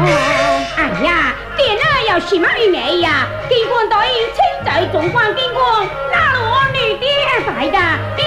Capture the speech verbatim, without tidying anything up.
哎呀，电儿要什么的爱呀？警官队请在总管警官，那我女的儿来的。